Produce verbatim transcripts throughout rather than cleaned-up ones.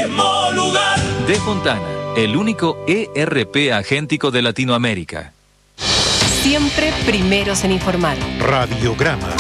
mismo lugar. De Fontana, el único E R P agéntico de Latinoamérica. Siempre primeros en informar. Radiograma.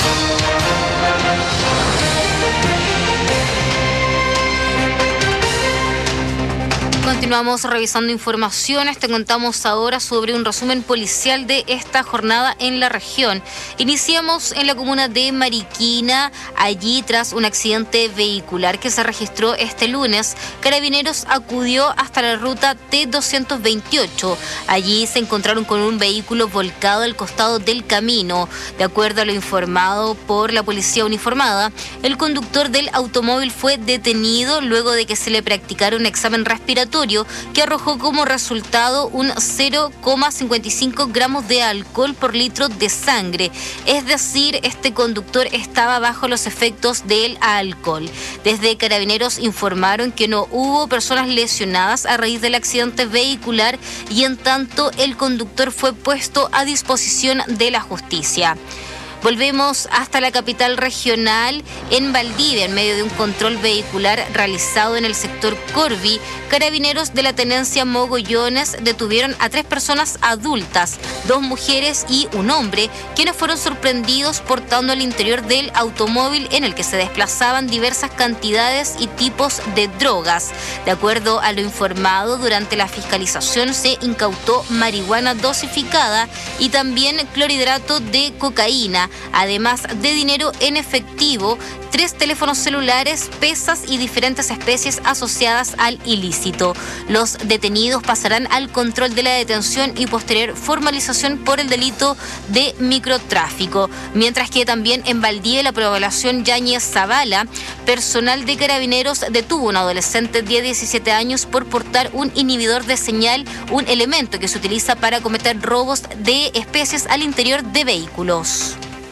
Continuamos revisando informaciones. Te contamos ahora sobre un resumen policial de esta jornada en la región. Iniciamos en la comuna de Mariquina. Allí, tras un accidente vehicular que se registró este lunes, Carabineros acudió hasta la ruta T doscientos veintiocho. Allí se encontraron con un vehículo volcado al costado del camino. De acuerdo a lo informado por la policía uniformada, el conductor del automóvil fue detenido luego de que se le practicara un examen respiratorio que arrojó como resultado un cero coma cincuenta y cinco gramos de alcohol por litro de sangre. Es decir, este conductor estaba bajo los efectos del alcohol. Desde Carabineros informaron que no hubo personas lesionadas a raíz del accidente vehicular y en tanto el conductor fue puesto a disposición de la justicia. Volvemos hasta la capital regional. En Valdivia, en medio de un control vehicular realizado en el sector Corvi, Carabineros de la Tenencia Mogollones detuvieron a tres personas adultas, dos mujeres y un hombre, quienes fueron sorprendidos portando al interior del automóvil en el que se desplazaban diversas cantidades y tipos de drogas. De acuerdo a lo informado, durante la fiscalización se incautó marihuana dosificada y también clorhidrato de cocaína, además de dinero en efectivo, tres teléfonos celulares, pesas y diferentes especies asociadas al ilícito. Los detenidos pasarán al control de la detención y posterior formalización por el delito de microtráfico. Mientras que también en Valdivia, la población Yáñez Zavala, personal de Carabineros detuvo a un adolescente de diecisiete años por portar un inhibidor de señal, un elemento que se utiliza para cometer robos de especies al interior de vehículos.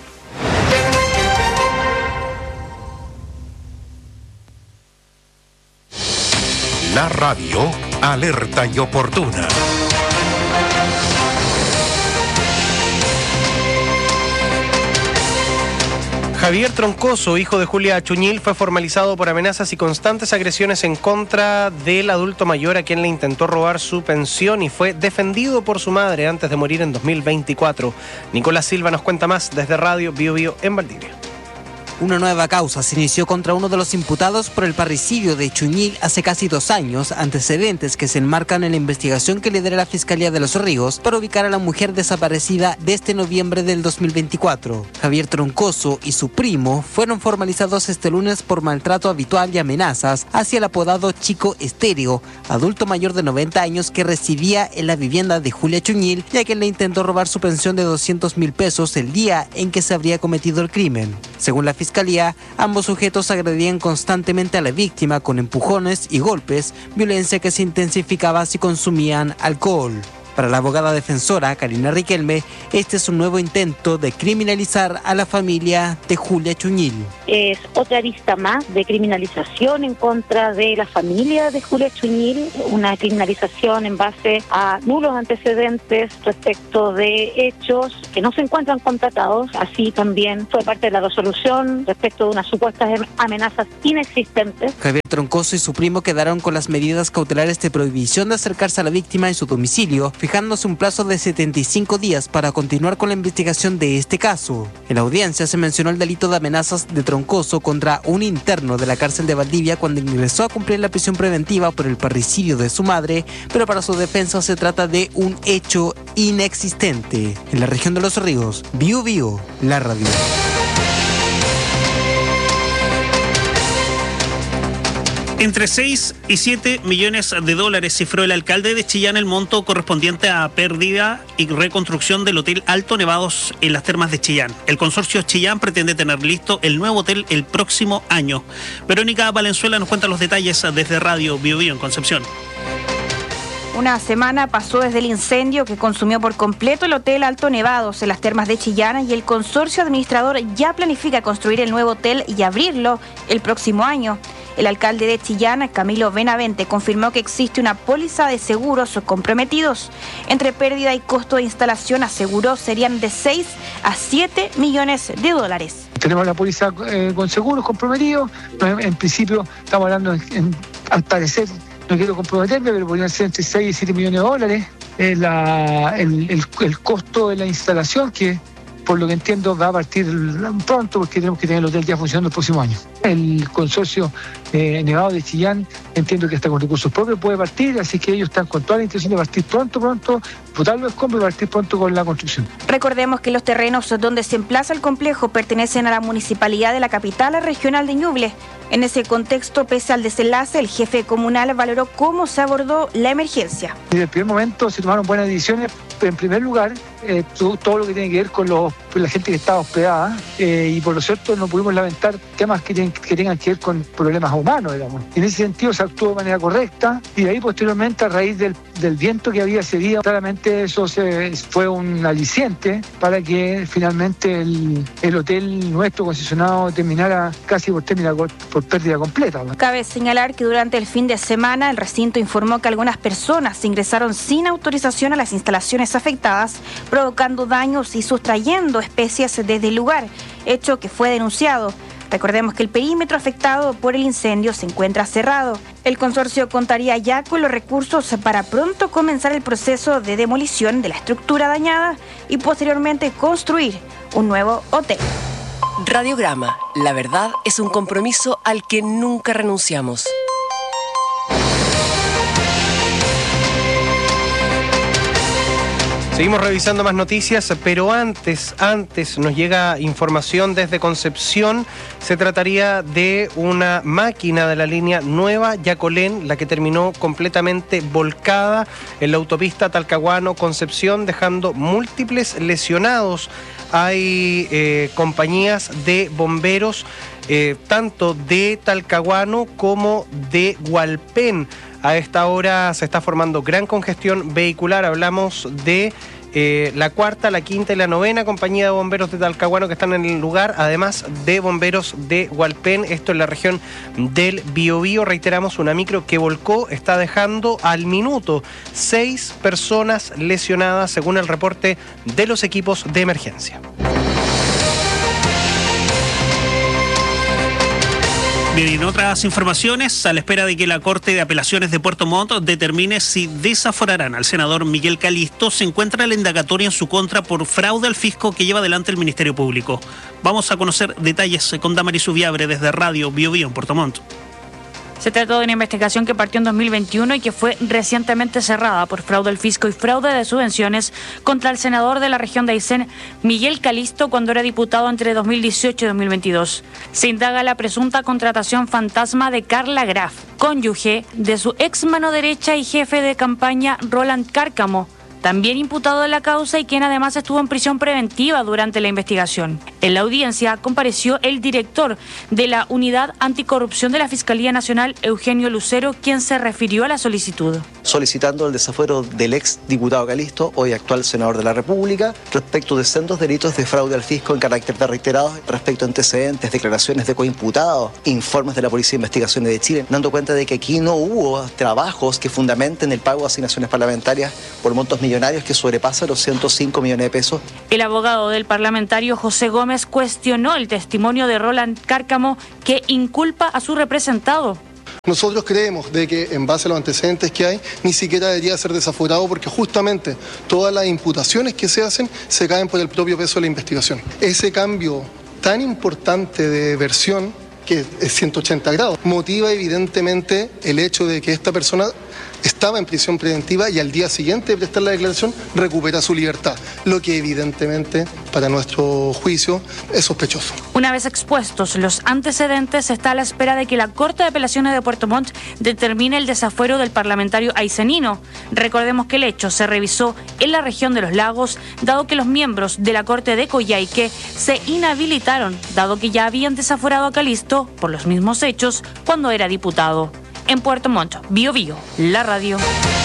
La radio, alerta y oportuna. Javier Troncoso, hijo de Julia Chuñil, fue formalizado por amenazas y constantes agresiones en contra del adulto mayor a quien le intentó robar su pensión y fue defendido por su madre antes de morir en dos mil veinticuatro. Nicolás Silva nos cuenta más desde Radio Bio Bio en Valdivia. Una nueva causa se inició contra uno de los imputados por el parricidio de Chuñil hace casi dos años, antecedentes que se enmarcan en la investigación que lidera la Fiscalía de Los Ríos para ubicar a la mujer desaparecida desde noviembre del dos mil veinticuatro. Javier Troncoso y su primo fueron formalizados este lunes por maltrato habitual y amenazas hacia el apodado Chico Estéreo, adulto mayor de noventa años que residía en la vivienda de Julia Chuñil, ya que le intentó robar su pensión de doscientos mil pesos el día en que se habría cometido el crimen. Según la Fiscalía, ambos sujetos agredían constantemente a la víctima con empujones y golpes, violencia que se intensificaba si consumían alcohol. Para la abogada defensora Karina Riquelme, este es un nuevo intento de criminalizar a la familia de Julia Chuñil. Es otra arista más de criminalización en contra de la familia de Julia Chuñil, una criminalización en base a nulos antecedentes respecto de hechos que no se encuentran contratados. Así también fue parte de la resolución respecto de unas supuestas amenazas inexistentes. Javier Troncoso y su primo quedaron con las medidas cautelares de prohibición de acercarse a la víctima en su domicilio, fijándose un plazo de setenta y cinco días para continuar con la investigación de este caso. En la audiencia se mencionó el delito de amenazas de Troncoso contra un interno de la cárcel de Valdivia cuando ingresó a cumplir la prisión preventiva por el parricidio de su madre, pero para su defensa se trata de un hecho inexistente. En la región de Los Ríos, Bio Bio, la radio. Entre seis y siete millones de dólares cifró el alcalde de Chillán el monto correspondiente a pérdida y reconstrucción del Hotel Alto Nevados en las Termas de Chillán. El consorcio Chillán pretende tener listo el nuevo hotel el próximo año. Verónica Valenzuela nos cuenta los detalles desde Radio Bio Bio en Concepción. Una semana pasó desde el incendio que consumió por completo el Hotel Alto Nevados en las Termas de Chillán y el consorcio administrador ya planifica construir el nuevo hotel y abrirlo el próximo año. El alcalde de Chillán, Camilo Benavente, confirmó que existe una póliza de seguros comprometidos. Entre pérdida y costo de instalación, aseguró serían de seis a siete millones de dólares. Tenemos la póliza eh, con seguros comprometidos. En, en principio estamos hablando en, al parecer, no quiero comprometerme, pero podrían ser entre seis y siete millones de dólares. Eh, la, el, el, el costo de la instalación, que por lo que entiendo va a partir pronto, porque tenemos que tener el hotel ya funcionando el próximo año. El consorcio eh, Nevado de Chillán, entiendo que está con recursos propios, puede partir, así que ellos están con toda la intención de partir pronto, pronto, botar los escombros y partir pronto con la construcción. Recordemos que los terrenos donde se emplaza el complejo pertenecen a la municipalidad de la capital regional de Ñuble. En ese contexto, pese al desenlace, el jefe comunal valoró cómo se abordó la emergencia. Desde el primer momento se tomaron buenas decisiones. En primer lugar, eh, todo, todo lo que tiene que ver con, los, con la gente que estaba hospedada eh, y por lo cierto no pudimos lamentar temas que, tienen, que tengan que ver con problemas humanos, digamos. En ese sentido se actuó de manera correcta y de ahí posteriormente, a raíz del, del viento que había ese día, claramente eso se, fue un aliciente para que finalmente el, el hotel nuestro concesionado terminara casi por, terminar, por pérdida completa. Cabe señalar que durante el fin de semana el recinto informó que algunas personas ingresaron sin autorización a las instalaciones afectadas, provocando daños y sustrayendo especies desde el lugar, hecho que fue denunciado. Recordemos que el perímetro afectado por el incendio se encuentra cerrado. El consorcio contaría ya con los recursos para pronto comenzar el proceso de demolición de la estructura dañada y posteriormente construir un nuevo hotel. Radiograma. La verdad es un compromiso al que nunca renunciamos. Seguimos revisando más noticias, pero antes, antes nos llega información desde Concepción. Se trataría de una máquina de la línea Nueva Yacolén, la que terminó completamente volcada en la autopista Talcahuano-Concepción, dejando múltiples lesionados. Hay eh, compañías de bomberos, eh, tanto de Talcahuano como de Hualpén. A esta hora se está formando gran congestión vehicular. Hablamos de eh, la cuarta, la quinta y la novena compañía de bomberos de Talcahuano que están en el lugar, además de bomberos de Hualpén, esto en la región del Biobío. Reiteramos, una micro que volcó está dejando al minuto seis personas lesionadas, según el reporte de los equipos de emergencia. Bien, en otras informaciones, a la espera de que la Corte de Apelaciones de Puerto Montt determine si desaforarán al senador Miguel Calisto, se encuentra la indagatoria en su contra por fraude al fisco que lleva adelante el Ministerio Público. Vamos a conocer detalles con Damaris Subiabre desde Radio Biobío en Puerto Montt. Se trató de una investigación que partió en dos mil veintiuno y que fue recientemente cerrada por fraude al fisco y fraude de subvenciones contra el senador de la región de Aysén, Miguel Calisto, cuando era diputado entre dos mil dieciocho y dos mil veintidós. Se indaga la presunta contratación fantasma de Carla Graf, cónyuge de su ex mano derecha y jefe de campaña Roland Cárcamo, también imputado de la causa y quien además estuvo en prisión preventiva durante la investigación. En la audiencia compareció el director de la Unidad Anticorrupción de la Fiscalía Nacional, Eugenio Lucero, quien se refirió a la solicitud. Solicitando el desafuero del ex diputado Calisto, hoy actual senador de la República, respecto de sendos delitos de fraude al fisco en carácter de reiterados, respecto a antecedentes, declaraciones de coimputados, informes de la Policía de Investigaciones de Chile, dando cuenta de que aquí no hubo trabajos que fundamenten el pago de asignaciones parlamentarias por montos millonarios que sobrepasan los ciento cinco millones de pesos. El abogado del parlamentario José Gómez cuestionó el testimonio de Roland Cárcamo, que inculpa a su representado. Nosotros creemos de que en base a los antecedentes que hay, ni siquiera debería ser desaforado porque justamente todas las imputaciones que se hacen se caen por el propio peso de la investigación. Ese cambio tan importante de versión, que es ciento ochenta grados, motiva evidentemente el hecho de que esta persona estaba en prisión preventiva y al día siguiente de prestar la declaración recupera su libertad, lo que evidentemente para nuestro juicio es sospechoso. Una vez expuestos los antecedentes, se está a la espera de que la Corte de Apelaciones de Puerto Montt determine el desafuero del parlamentario aysenino. Recordemos que el hecho se revisó en la región de los Lagos, dado que los miembros de la Corte de Coyhaique se inhabilitaron, dado que ya habían desaforado a Calisto por los mismos hechos cuando era diputado. En Puerto Montt, Biobío, la radio.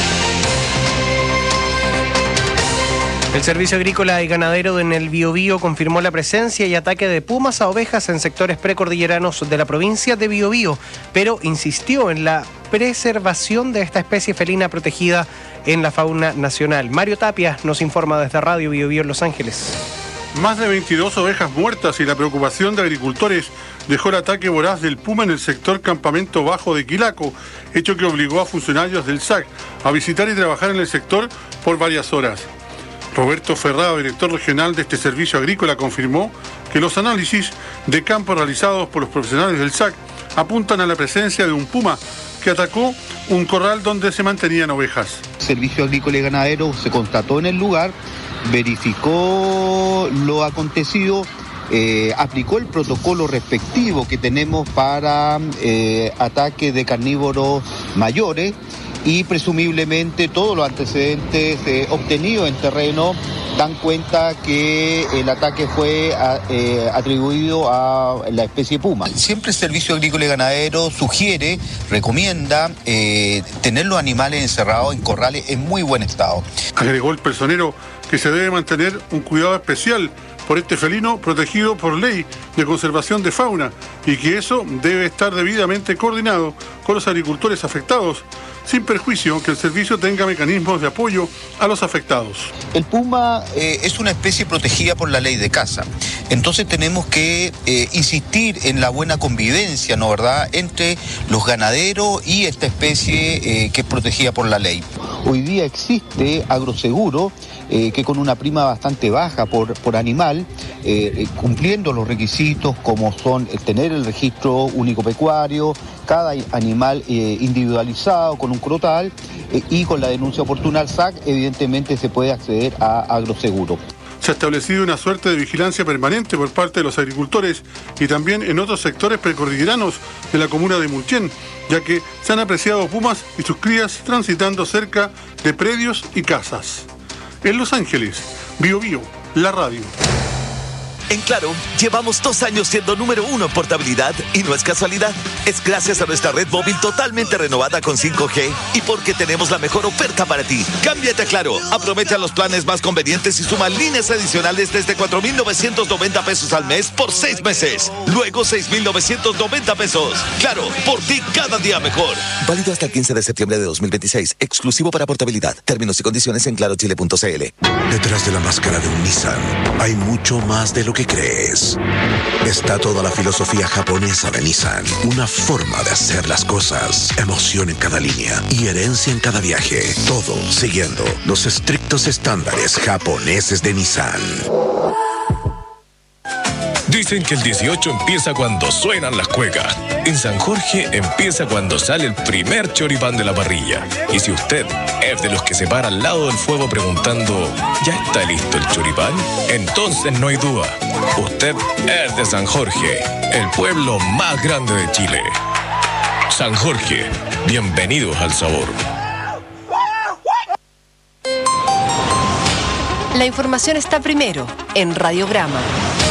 El Servicio Agrícola y Ganadero en el Biobío confirmó la presencia y ataque de pumas a ovejas en sectores precordilleranos de la provincia de Biobío, pero insistió en la preservación de esta especie felina protegida en la fauna nacional. Mario Tapia nos informa desde Radio Biobío en Los Ángeles. Más de veintidós ovejas muertas y la preocupación de agricultores dejó el ataque voraz del Puma en el sector Campamento Bajo de Quilaco, hecho que obligó a funcionarios del S A C a visitar y trabajar en el sector por varias horas. Roberto Ferrado, director regional de este servicio agrícola, confirmó que los análisis de campo realizados por los profesionales del S A C apuntan a la presencia de un puma que atacó un corral donde se mantenían ovejas. El Servicio Agrícola y Ganadero se constató en el lugar, verificó lo acontecido, eh, aplicó el protocolo respectivo que tenemos para eh, ataques de carnívoros mayores y presumiblemente todos los antecedentes eh, obtenidos en terreno dan cuenta que el ataque fue a, eh, atribuido a la especie puma. Siempre el Servicio Agrícola y Ganadero sugiere, recomienda eh, tener los animales encerrados en corrales en muy buen estado. Agregó el personero que se debe mantener un cuidado especial por este felino protegido por ley de conservación de fauna y que eso debe estar debidamente coordinado con los agricultores afectados, sin perjuicio que el servicio tenga mecanismos de apoyo a los afectados. El puma eh, es una especie protegida por la ley de caza, entonces tenemos que eh, insistir en la buena convivencia, ¿no verdad?, entre los ganaderos y esta especie eh, que es protegida por la ley. Hoy día existe agroseguro eh, que con una prima bastante baja por, por animal, eh, cumpliendo los requisitos como son tener el registro único pecuario, cada animal eh, individualizado con un crotal eh, y con la denuncia oportuna al S A C, evidentemente se puede acceder a agroseguro. Se ha establecido una suerte de vigilancia permanente por parte de los agricultores y también en otros sectores precordilleranos de la comuna de Mulchen, ya que se han apreciado pumas y sus crías transitando cerca de predios y casas. En Los Ángeles, Bio Bio, la radio. En Claro, llevamos dos años siendo número uno en portabilidad y no es casualidad. Es gracias a nuestra red móvil totalmente renovada con cinco G y porque tenemos la mejor oferta para ti. Cámbiate a Claro, aprovecha los planes más convenientes y suma líneas adicionales desde cuatro mil novecientos noventa pesos al mes por seis meses. Luego seis mil novecientos noventa pesos. Claro, por ti cada día mejor. Válido hasta el quince de septiembre de dos mil veintiséis. Exclusivo para portabilidad. Términos y condiciones en claro chile punto c l. Detrás de la máscara de un Nissan hay mucho más de lo que crees. Está toda la filosofía japonesa de Nissan, una forma de hacer las cosas, emoción en cada línea y herencia en cada viaje, todo siguiendo los estrictos estándares japoneses de Nissan. Dicen que el dieciocho empieza cuando suenan las cuecas. En San Jorge empieza cuando sale el primer choripán de la parrilla. Y si usted es de los que se para al lado del fuego preguntando ¿ya está listo el choripán? Entonces no hay duda. Usted es de San Jorge, el pueblo más grande de Chile. San Jorge, bienvenidos al sabor. La información está primero en Radiograma.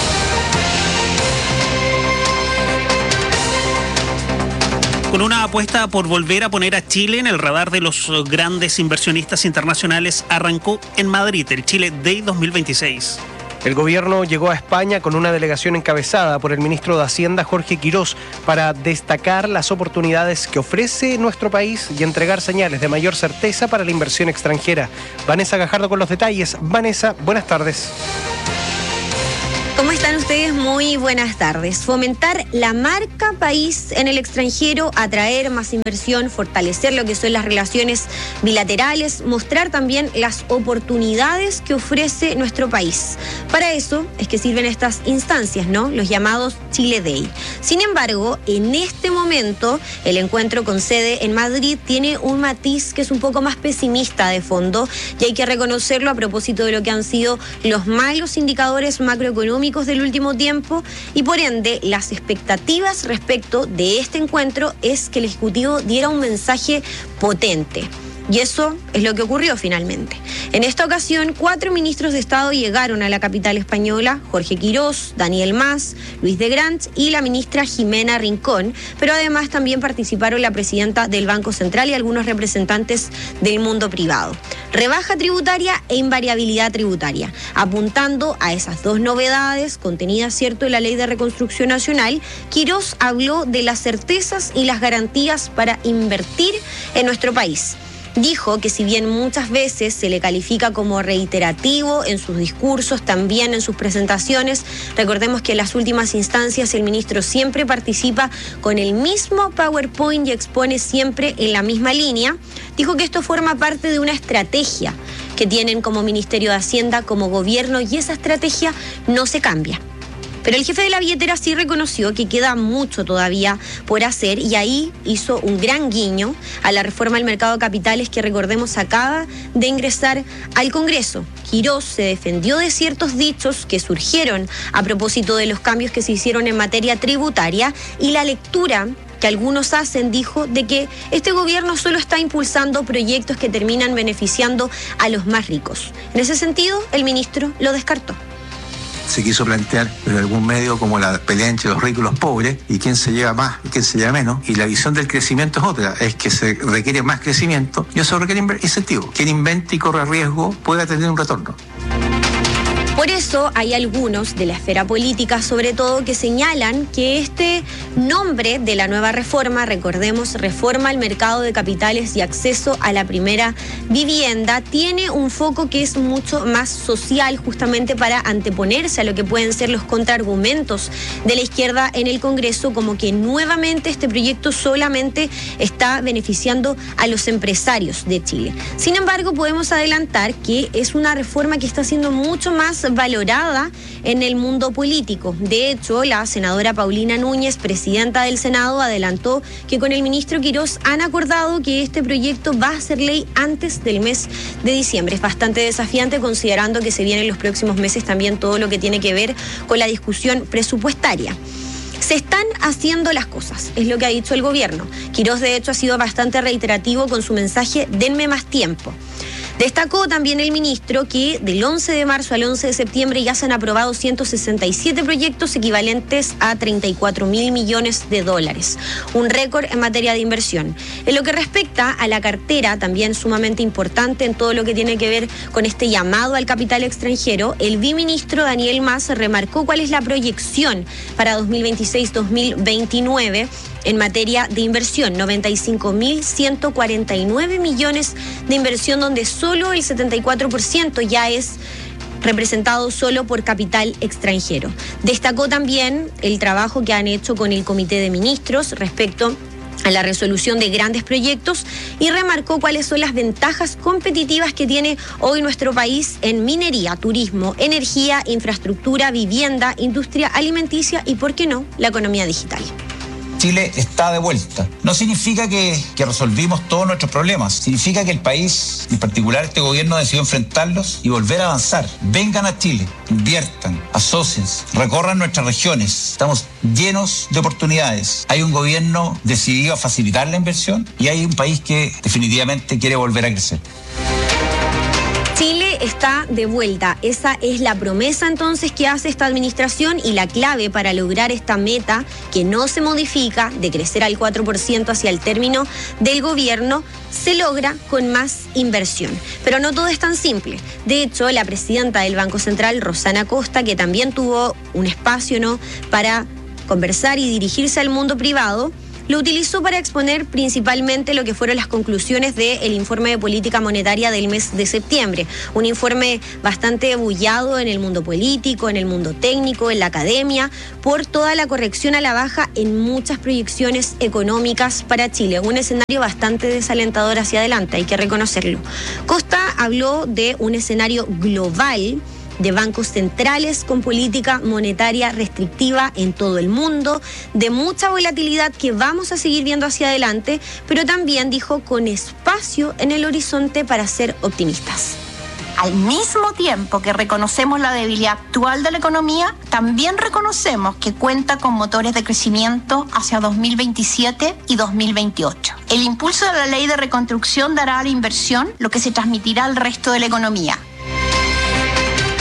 Con una apuesta por volver a poner a Chile en el radar de los grandes inversionistas internacionales, arrancó en Madrid el Chile Day dos mil veintiséis. El gobierno llegó a España con una delegación encabezada por el ministro de Hacienda, Jorge Quirós, para destacar las oportunidades que ofrece nuestro país y entregar señales de mayor certeza para la inversión extranjera. Vanessa Gajardo con los detalles. Vanessa, buenas tardes. ¿Cómo están ustedes? Muy buenas tardes. Fomentar la marca país en el extranjero, atraer más inversión, fortalecer lo que son las relaciones bilaterales, mostrar también las oportunidades que ofrece nuestro país. Para eso es que sirven estas instancias, ¿no? Los llamados Chile Day. Sin embargo, en este momento, el encuentro con sede en Madrid tiene un matiz que es un poco más pesimista de fondo y hay que reconocerlo a propósito de lo que han sido los malos indicadores macroeconómicos del último tiempo y por ende las expectativas respecto de este encuentro es que el Ejecutivo diera un mensaje potente. Y eso es lo que ocurrió finalmente. En esta ocasión, cuatro ministros de Estado llegaron a la capital española, Jorge Quirós, Daniel Mas, Luis de Grant y la ministra Jimena Rincón, pero además también participaron la presidenta del Banco Central y algunos representantes del mundo privado. Rebaja tributaria e invariabilidad tributaria, apuntando a esas dos novedades contenidas, cierto, en la Ley de Reconstrucción Nacional. Quirós habló de las certezas y las garantías para invertir en nuestro país. Dijo que si bien muchas veces se le califica como reiterativo en sus discursos, también en sus presentaciones, recordemos que en las últimas instancias el ministro siempre participa con el mismo PowerPoint y expone siempre en la misma línea, dijo que esto forma parte de una estrategia que tienen como Ministerio de Hacienda, como gobierno, y esa estrategia no se cambia. Pero el jefe de la billetera sí reconoció que queda mucho todavía por hacer y ahí hizo un gran guiño a la reforma del mercado de capitales que, recordemos, acaba de ingresar al Congreso. Quirós se defendió de ciertos dichos que surgieron a propósito de los cambios que se hicieron en materia tributaria y la lectura que algunos hacen, dijo, de que este gobierno solo está impulsando proyectos que terminan beneficiando a los más ricos. En ese sentido, el ministro lo descartó. Se quiso plantear en algún medio como la pelea entre los ricos y los pobres y quién se lleva más y quién se lleva menos, y la visión del crecimiento es otra, es que se requiere más crecimiento y eso requiere incentivo. Quien invente y corre riesgo puede tener un retorno. Por eso hay algunos de la esfera política, sobre todo, que señalan que este nombre de la nueva reforma, recordemos, reforma al mercado de capitales y acceso a la primera vivienda, tiene un foco que es mucho más social, justamente para anteponerse a lo que pueden ser los contraargumentos de la izquierda en el Congreso, como que nuevamente este proyecto solamente está beneficiando a los empresarios de Chile. Sin embargo, podemos adelantar que es una reforma que está siendo mucho más valorada en el mundo político. De hecho, la senadora Paulina Núñez, presidenta del Senado, adelantó que con el ministro Quirós han acordado que este proyecto va a ser ley antes del mes de diciembre. Es bastante desafiante considerando que se vienen los próximos meses también todo lo que tiene que ver con la discusión presupuestaria. Se están haciendo las cosas, es lo que ha dicho el gobierno. Quirós, de hecho, ha sido bastante reiterativo con su mensaje "denme más tiempo". Destacó también el ministro que del once de marzo al once de septiembre ya se han aprobado ciento sesenta y siete proyectos equivalentes a treinta y cuatro mil millones de dólares, un récord en materia de inversión. En lo que respecta a la cartera, también sumamente importante en todo lo que tiene que ver con este llamado al capital extranjero, el viceministro Daniel Mas remarcó cuál es la proyección para dos mil veintiséis dos mil veintinueve en materia de inversión, noventa y cinco mil ciento cuarenta y nueve millones de inversión, donde solo el setenta y cuatro por ciento ya es representado solo por capital extranjero. Destacó también el trabajo que han hecho con el Comité de Ministros respecto a la resolución de grandes proyectos y remarcó cuáles son las ventajas competitivas que tiene hoy nuestro país en minería, turismo, energía, infraestructura, vivienda, industria alimenticia y, ¿por qué no?, la economía digital. Chile está de vuelta. No significa que, que resolvimos todos nuestros problemas. Significa que el país, en particular este gobierno, decidió enfrentarlos y volver a avanzar. Vengan a Chile, inviertan, asóciense, recorran nuestras regiones. Estamos llenos de oportunidades. Hay un gobierno decidido a facilitar la inversión y hay un país que definitivamente quiere volver a crecer. Chile está de vuelta. Esa es la promesa entonces que hace esta administración y la clave para lograr esta meta que no se modifica de crecer al cuatro por ciento hacia el término del gobierno se logra con más inversión. Pero no todo es tan simple. De hecho, la presidenta del Banco Central, Rosana Costa, que también tuvo un espacio, ¿no?, para conversar y dirigirse al mundo privado, lo utilizó para exponer principalmente lo que fueron las conclusiones del informe de política monetaria del mes de septiembre. Un informe bastante bullado en el mundo político, en el mundo técnico, en la academia, por toda la corrección a la baja en muchas proyecciones económicas para Chile. Un escenario bastante desalentador hacia adelante, hay que reconocerlo. Costa habló de un escenario global de bancos centrales con política monetaria restrictiva en todo el mundo, de mucha volatilidad que vamos a seguir viendo hacia adelante, pero también dijo con espacio en el horizonte para ser optimistas. Al mismo tiempo que reconocemos la debilidad actual de la economía, también reconocemos que cuenta con motores de crecimiento hacia dos mil veintisiete y dos mil veintiocho. El impulso de la ley de reconstrucción dará a la inversión lo que se transmitirá al resto de la economía.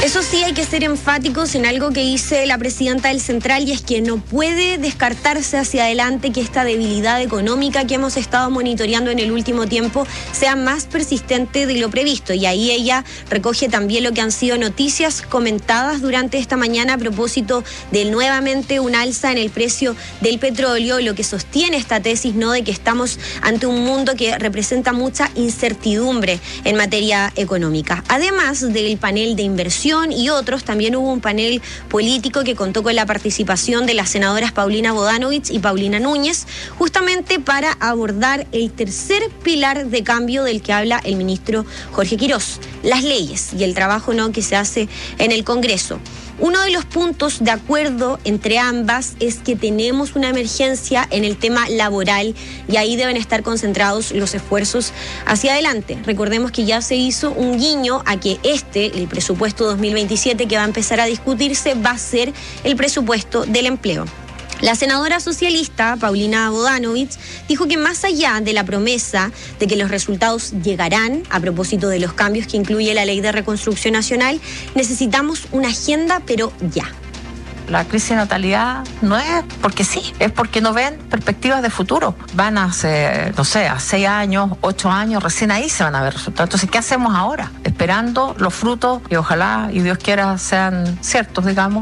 Eso sí, hay que ser enfáticos en algo que dice la presidenta del Central, y es que no puede descartarse hacia adelante que esta debilidad económica que hemos estado monitoreando en el último tiempo sea más persistente de lo previsto. Y ahí ella recoge también lo que han sido noticias comentadas durante esta mañana a propósito de nuevamente un alza en el precio del petróleo, lo que sostiene esta tesis, ¿no?, de que estamos ante un mundo que representa mucha incertidumbre en materia económica. Además del panel de inversión y otros, también hubo un panel político que contó con la participación de las senadoras Paulina Bodanovich y Paulina Núñez, justamente para abordar el tercer pilar de cambio del que habla el ministro Jorge Quirós, las leyes y el trabajo, ¿no?, que se hace en el Congreso. Uno de los puntos de acuerdo entre ambas es que tenemos una emergencia en el tema laboral y ahí deben estar concentrados los esfuerzos hacia adelante. Recordemos que ya se hizo un guiño a que este, el presupuesto dos mil veintisiete que va a empezar a discutirse, va a ser el presupuesto del empleo. La senadora socialista, Paulina Bodanovich, dijo que más allá de la promesa de que los resultados llegarán, a propósito de los cambios que incluye la Ley de Reconstrucción Nacional, necesitamos una agenda, pero ya. La crisis de natalidad no es porque sí, es porque no ven perspectivas de futuro. Van a ser, no sé, a seis años, ocho años, recién ahí se van a ver resultados. Entonces, ¿qué hacemos ahora? Esperando los frutos, y ojalá, y Dios quiera, sean ciertos, digamos.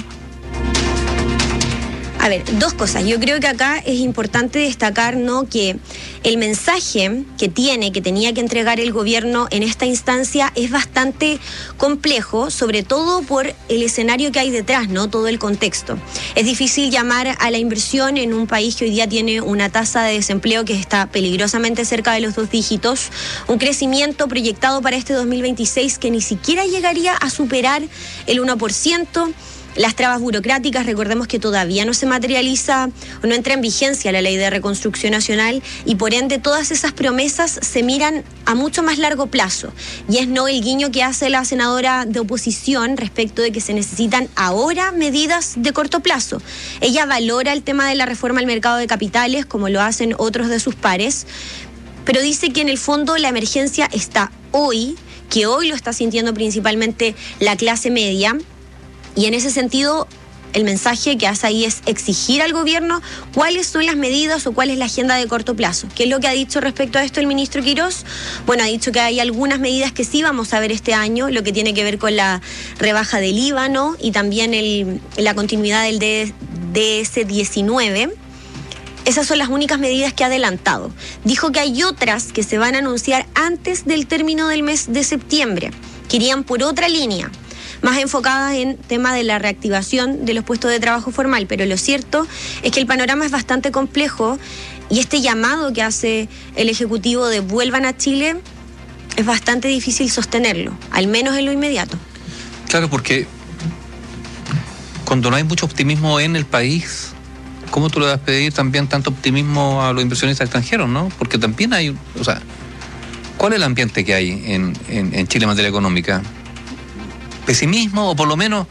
A ver, dos cosas. Yo creo que acá es importante destacar, ¿no?, que el mensaje que tiene, que tenía que entregar el gobierno en esta instancia es bastante complejo, sobre todo por el escenario que hay detrás, ¿no?, todo el contexto. Es difícil llamar a la inversión en un país que hoy día tiene una tasa de desempleo que está peligrosamente cerca de los dos dígitos, un crecimiento proyectado para este dos mil veintiséis que ni siquiera llegaría a superar el uno por ciento. Las trabas burocráticas, recordemos que todavía no se materializa o no entra en vigencia la Ley de Reconstrucción Nacional y por ende todas esas promesas se miran a mucho más largo plazo. Y es no el guiño que hace la senadora de oposición respecto de que se necesitan ahora medidas de corto plazo. Ella valora el tema de la reforma al mercado de capitales, como lo hacen otros de sus pares, pero dice que en el fondo la emergencia está hoy, que hoy lo está sintiendo principalmente la clase media. Y en ese sentido, el mensaje que hace ahí es exigir al gobierno cuáles son las medidas o cuál es la agenda de corto plazo. ¿Qué es lo que ha dicho respecto a esto el ministro Quirós? Bueno, ha dicho que hay algunas medidas que sí vamos a ver este año, lo que tiene que ver con la rebaja del I V A, ¿no?, y también el, la continuidad del D S diecinueve. Esas son las únicas medidas que ha adelantado. Dijo que hay otras que se van a anunciar antes del término del mes de septiembre, que irían por otra línea, más enfocadas en tema de la reactivación de los puestos de trabajo formal, pero lo cierto es que el panorama es bastante complejo y este llamado que hace el Ejecutivo de vuelvan a Chile es bastante difícil sostenerlo, al menos en lo inmediato. Claro, porque cuando no hay mucho optimismo en el país, ¿cómo tú le vas a pedir también tanto optimismo a los inversionistas extranjeros, no? Porque también hay, o sea, ¿cuál es el ambiente que hay en, en, en Chile en materia económica? ¿Pesimismo o por lo menos?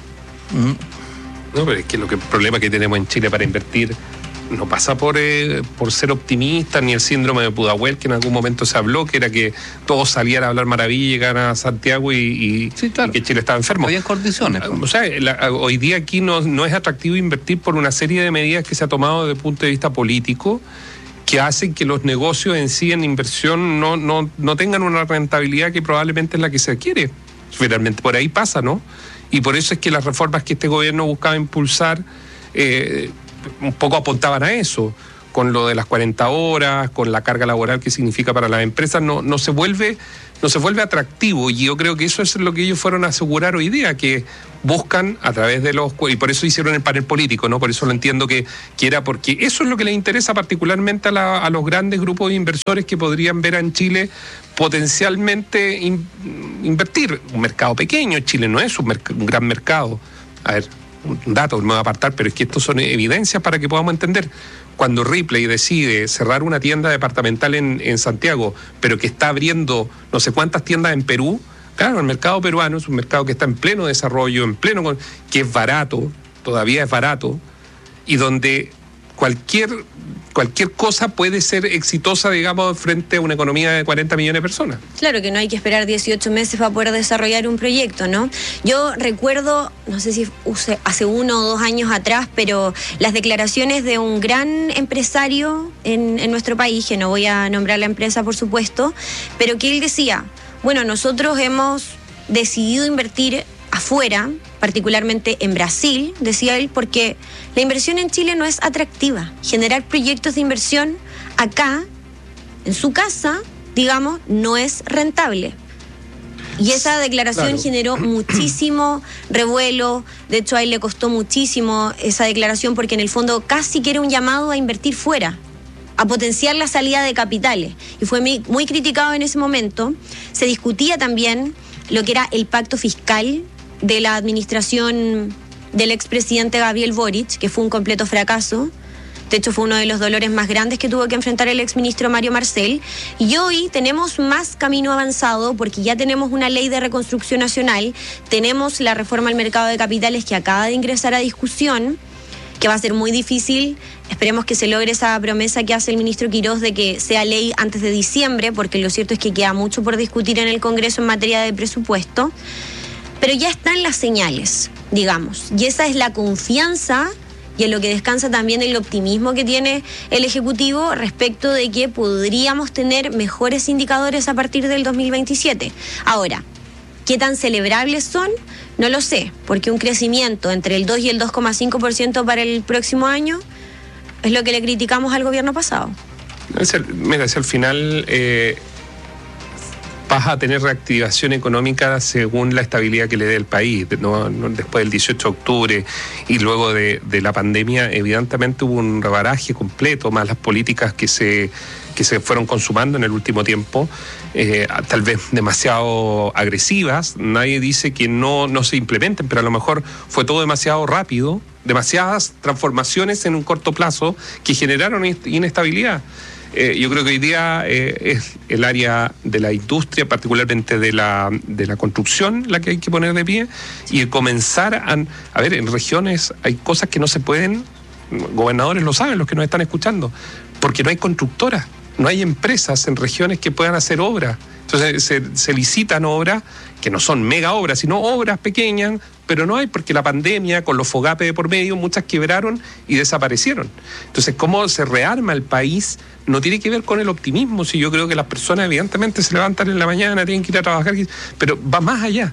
No, pero es que lo que el problema que tenemos en Chile para invertir no pasa por, eh, por ser optimistas, ni el síndrome de Pudahuel, que en algún momento se habló, que era que todos salían a hablar maravilla, llegaran a Santiago y, y, sí, claro, y que Chile estaba enfermo. Había condiciones. O sea, la, hoy día aquí no, no es atractivo invertir por una serie de medidas que se ha tomado desde el punto de vista político, que hacen que los negocios en sí, en inversión, no, no, no tengan una rentabilidad que probablemente es la que se quiere. Finalmente, por ahí pasa, ¿no? Y por eso es que las reformas que este gobierno buscaba impulsar eh, un poco apuntaban a eso, con lo de las cuarenta horas, con la carga laboral que significa para las empresas, no, no se vuelve, no se vuelve atractivo, y yo creo que eso es lo que ellos fueron a asegurar hoy día, que buscan a través de los... y por eso hicieron el panel político, ¿no? Por eso lo entiendo que, que era porque eso es lo que les interesa particularmente a, la, a los grandes grupos de inversores que podrían ver en Chile potencialmente in, invertir. Un mercado pequeño, Chile no es un, merc- un gran mercado. A ver, un dato me voy a apartar, pero es que estos son evidencias para que podamos entender. Cuando Ripley decide cerrar una tienda departamental en, en Santiago, pero que está abriendo no sé cuántas tiendas en Perú, claro, el mercado peruano es un mercado que está en pleno desarrollo, en pleno, que es barato, todavía es barato, y donde cualquier cualquier cosa puede ser exitosa, digamos, frente a una economía de cuarenta millones de personas. Claro que no hay que esperar dieciocho meses para poder desarrollar un proyecto, ¿no? Yo recuerdo, no sé si hace uno o dos años atrás, pero las declaraciones de un gran empresario en, en nuestro país, que no voy a nombrar la empresa, por supuesto, pero que él decía, bueno, nosotros hemos decidido invertir afuera, particularmente en Brasil, decía él, porque la inversión en Chile no es atractiva. Generar proyectos de inversión acá, en su casa, digamos, no es rentable. Y esa declaración claro. generó muchísimo revuelo. De hecho, a él le costó muchísimo esa declaración porque en el fondo casi que era un llamado a invertir fuera, a potenciar la salida de capitales. Y fue muy, muy criticado en ese momento. Se discutía también lo que era el pacto fiscal de la administración del expresidente Gabriel Boric, que fue un completo fracaso. De hecho, fue uno de los dolores más grandes que tuvo que enfrentar el exministro Mario Marcel. Y hoy tenemos más camino avanzado porque ya tenemos una ley de reconstrucción nacional, tenemos la reforma al mercado de capitales que acaba de ingresar a discusión, que va a ser muy difícil. Esperemos que se logre esa promesa que hace el ministro Quirós de que sea ley antes de diciembre, porque lo cierto es que queda mucho por discutir en el Congreso en materia de presupuesto. Pero ya están las señales, digamos, y esa es la confianza y en lo que descansa también el optimismo que tiene el Ejecutivo respecto de que podríamos tener mejores indicadores a partir del dos mil veintisiete. Ahora, ¿qué tan celebrables son? No lo sé, porque un crecimiento entre el dos y el dos coma cinco por ciento para el próximo año es lo que le criticamos al gobierno pasado. Es el, mira, es al final... Eh... vas a tener reactivación económica según la estabilidad que le dé el país. No, no, después del dieciocho de octubre y luego de, de la pandemia, evidentemente hubo un rebaraje completo, más las políticas que se, que se fueron consumando en el último tiempo, eh, tal vez demasiado agresivas. Nadie dice que no, no se implementen, pero a lo mejor fue todo demasiado rápido, demasiadas transformaciones en un corto plazo que generaron inestabilidad. Eh, yo creo que hoy día eh, es el área de la industria, particularmente de la, de la construcción, la que hay que poner de pie y comenzar a... A ver, en regiones hay cosas que no se pueden, gobernadores lo saben, los que nos están escuchando, porque no hay constructoras, no hay empresas en regiones que puedan hacer obras. Entonces se, se licitan obras que no son mega obras, sino obras pequeñas, pero no hay porque la pandemia, con los FOGAPE de por medio, muchas quebraron y desaparecieron. Entonces, cómo se rearma el país no tiene que ver con el optimismo. Si yo creo que las personas evidentemente se levantan en la mañana, tienen que ir a trabajar, pero va más allá.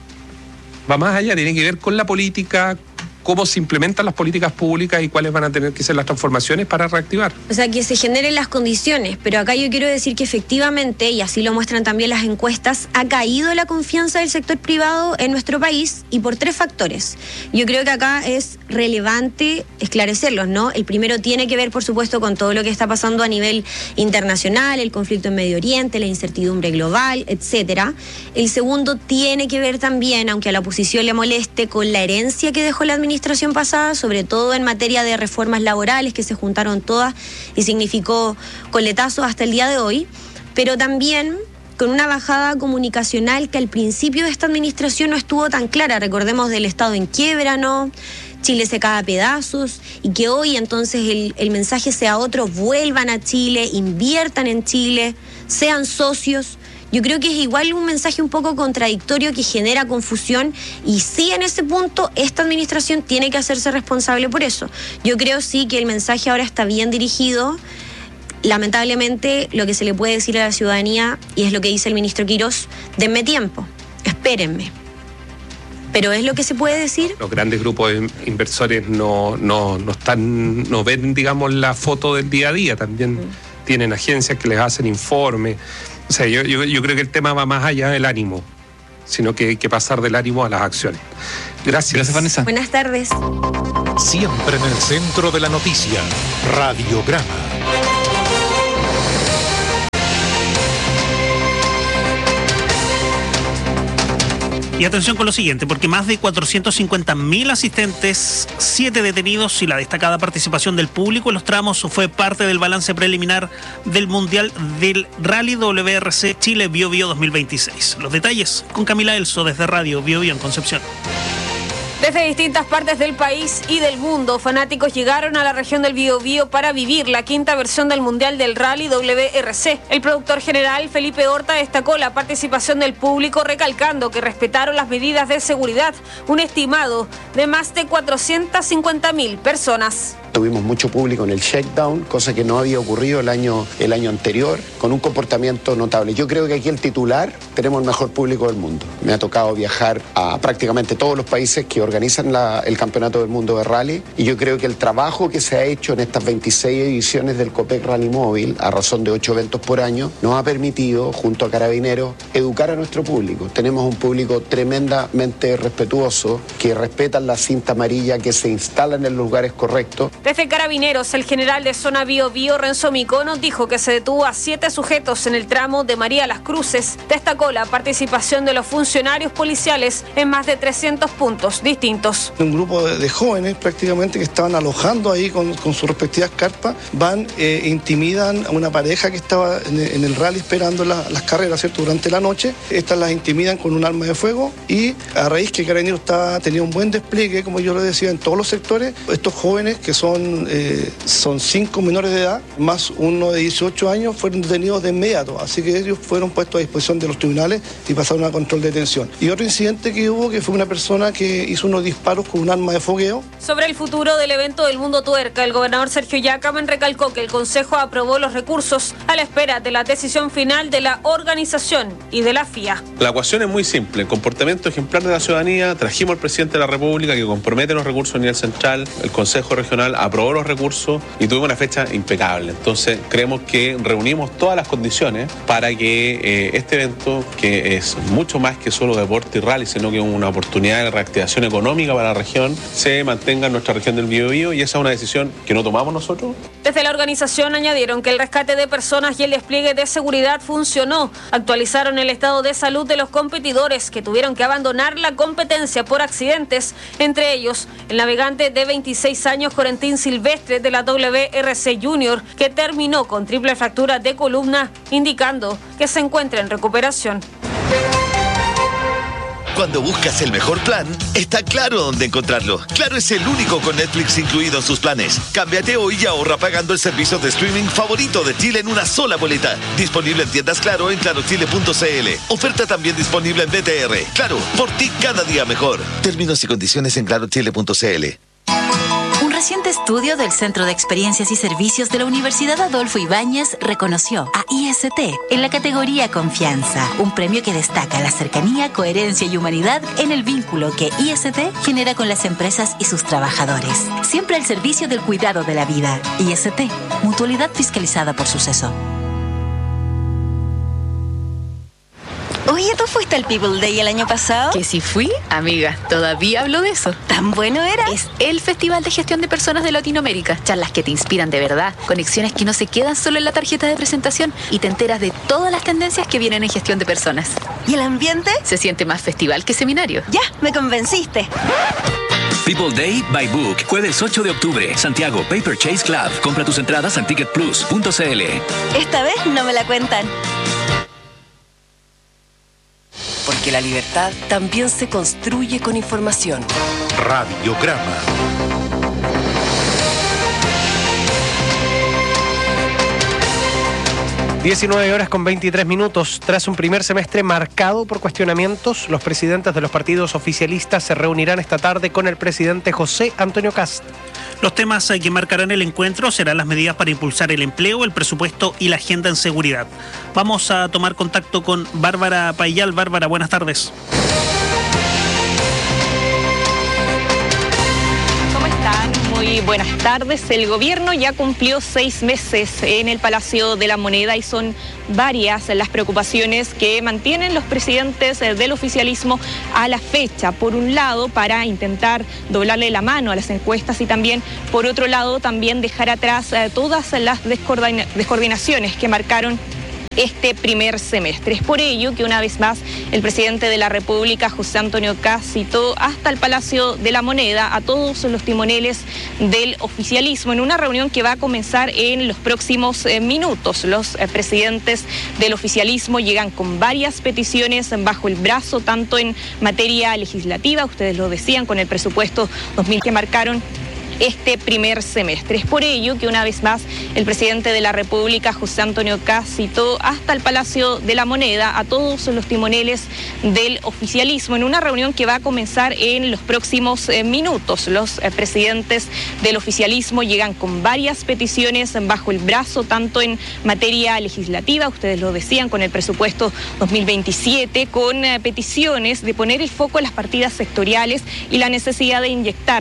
Va más allá, tiene que ver con la política, cómo se implementan las políticas públicas y cuáles van a tener que ser las transformaciones para reactivar. O sea, que se generen las condiciones, pero acá yo quiero decir que efectivamente, y así lo muestran también las encuestas, ha caído la confianza del sector privado en nuestro país y por tres factores. Yo creo que acá es relevante esclarecerlos, ¿no? El primero tiene que ver, por supuesto, con todo lo que está pasando a nivel internacional, el conflicto en Medio Oriente, la incertidumbre global, etcétera. El segundo tiene que ver también, aunque a la oposición le moleste, con la herencia que dejó la administración administración pasada, sobre todo en materia de reformas laborales que se juntaron todas y significó coletazos hasta el día de hoy, pero también con una bajada comunicacional que al principio de esta administración no estuvo tan clara. Recordemos del Estado en quiebra, ¿no? Chile se cae a pedazos y que hoy entonces el, el mensaje sea otro: vuelvan a Chile, inviertan en Chile, sean socios. Yo creo que es igual un mensaje un poco contradictorio que genera confusión y sí, en ese punto esta administración tiene que hacerse responsable por eso. Yo creo sí que el mensaje ahora está bien dirigido. Lamentablemente lo que se le puede decir a la ciudadanía, y es lo que dice el ministro Quirós: denme tiempo, espérenme. Pero es lo que se puede decir. Los grandes grupos de inversores no, no, no están, no ven, digamos, la foto del día a día. También mm. tienen agencias que les hacen informes. O sea, yo, yo, yo creo que el tema va más allá del ánimo, sino que hay que pasar del ánimo a las acciones. Gracias. Gracias, Vanessa. Buenas tardes. Siempre en el centro de la noticia, Radiograma. Y atención con lo siguiente, porque más de cuatrocientos cincuenta mil asistentes, siete detenidos y la destacada participación del público en los tramos fue parte del balance preliminar del Mundial del Rally W R C Chile Biobío dos mil veintiséis. Los detalles con Camila Elso desde Radio Biobío en Concepción. Desde distintas partes del país y del mundo, fanáticos llegaron a la región del Biobío para vivir la quinta versión del Mundial del Rally W R C. El productor general Felipe Horta destacó la participación del público, recalcando que respetaron las medidas de seguridad, un estimado de más de cuatrocientas cincuenta mil personas. Tuvimos mucho público en el shakedown, cosa que no había ocurrido el año, el año anterior, con un comportamiento notable. Yo creo que aquí el titular, tenemos el mejor público del mundo. Me ha tocado viajar a prácticamente todos los países que organizan la, el Campeonato del Mundo de Rally, y yo creo que el trabajo que se ha hecho en estas veintiséis ediciones del Copec Rally Móvil, a razón de ocho eventos por año, nos ha permitido, junto a Carabineros, educar a nuestro público. Tenemos un público tremendamente respetuoso, que respetan la cinta amarilla, que se instalan en los lugares correctos. Desde Carabineros, el general de Zona Biobío, Renzo Micono, dijo que se detuvo a siete sujetos en el tramo de María Las Cruces. Destacó la participación de los funcionarios policiales en más de trescientos puntos distintos. Un grupo de, de jóvenes prácticamente que estaban alojando ahí con, con sus respectivas carpas, van e eh, intimidan a una pareja que estaba en, en el rally esperando la, las carreras, ¿cierto?, durante la noche. Estas las intimidan con un arma de fuego, y a raíz que Carabineros estaba, tenía un buen despliegue, como yo le decía, en todos los sectores, estos jóvenes que son Son, eh, son cinco menores de edad, más uno de dieciocho años, fueron detenidos de inmediato. Así que ellos fueron puestos a disposición de los tribunales y pasaron a control de detención. Y otro incidente que hubo, que fue una persona que hizo unos disparos con un arma de fogueo. Sobre el futuro del evento del Mundo Tuerca, el gobernador Sergio Yacaman recalcó que el Consejo aprobó los recursos a la espera de la decisión final de la organización y de la F I A. La ecuación es muy simple: el comportamiento ejemplar de la ciudadanía, trajimos al presidente de la República que compromete los recursos a nivel central, el Consejo Regional aprobó los recursos y tuvimos una fecha impecable. Entonces creemos que reunimos todas las condiciones para que eh, este evento, que es mucho más que solo deporte y rally, sino que es una oportunidad de reactivación económica para la región, se mantenga en nuestra región del Biobío, y esa es una decisión que no tomamos nosotros. Desde la organización añadieron que el rescate de personas y el despliegue de seguridad funcionó. Actualizaron el estado de salud de los competidores que tuvieron que abandonar la competencia por accidentes, entre ellos el navegante de veintiséis años Corentín Silvestre de la W R C Junior, que terminó con triple fractura de columna, indicando que se encuentra en recuperación. Cuando buscas el mejor plan, está Claro dónde encontrarlo. Claro es el único con Netflix incluido en sus planes. Cámbiate hoy y ahorra pagando el servicio de streaming favorito de Chile en una sola boleta. Disponible en tiendas Claro en claro chile punto c l. Oferta también disponible en B T R. Claro, por ti cada día mejor. Términos y condiciones en claro chile punto c l. Un reciente estudio del Centro de Experiencias y Servicios de la Universidad Adolfo Ibáñez reconoció a I S T en la categoría Confianza, un premio que destaca la cercanía, coherencia y humanidad en el vínculo que I S T genera con las empresas y sus trabajadores. Siempre al servicio del cuidado de la vida. I S T, mutualidad fiscalizada por Suceso. Oye, ¿tú fuiste al People Day el año pasado? Que si fui, amiga, todavía hablo de eso. ¿Tan bueno era? Es el Festival de Gestión de Personas de Latinoamérica. Charlas que te inspiran de verdad, conexiones que no se quedan solo en la tarjeta de presentación, y te enteras de todas las tendencias que vienen en gestión de personas. ¿Y el ambiente? Se siente más festival que seminario. Ya, me convenciste. People Day by Book, jueves ocho de octubre, Santiago, Paper Chase Club. Compra tus entradas en ticket plus punto c l. Esta vez no me la cuentan. Porque la libertad también se construye con información. Radiograma. diecinueve horas con veintitrés minutos. Tras un primer semestre marcado por cuestionamientos, los presidentes de los partidos oficialistas se reunirán esta tarde con el presidente José Antonio Kast. Los temas que marcarán el encuentro serán las medidas para impulsar el empleo, el presupuesto y la agenda en seguridad. Vamos a tomar contacto con Bárbara Payal. Bárbara, buenas tardes. Muy buenas tardes. El gobierno ya cumplió seis meses en el Palacio de la Moneda y son varias las preocupaciones que mantienen los presidentes del oficialismo a la fecha. Por un lado, para intentar doblarle la mano a las encuestas, y también, por otro lado, también dejar atrás todas las descoordinaciones que marcaron este primer semestre. Es por ello que una vez más el presidente de la República, José Antonio Kast, citó hasta el Palacio de la Moneda a todos los timoneles del oficialismo en una reunión que va a comenzar en los próximos eh, minutos. Los eh, presidentes del oficialismo llegan con varias peticiones bajo el brazo, tanto en materia legislativa, ustedes lo decían, con el presupuesto dos mil que marcaron este primer semestre. Es por ello que una vez más el presidente de la República, José Antonio Kast, citó hasta el Palacio de la Moneda a todos los timoneles del oficialismo en una reunión que va a comenzar en los próximos eh, minutos. Los eh, presidentes del oficialismo llegan con varias peticiones bajo el brazo, tanto en materia legislativa, ustedes lo decían, con el presupuesto dos mil veintisiete, con eh, peticiones de poner el foco en las partidas sectoriales y la necesidad de inyectar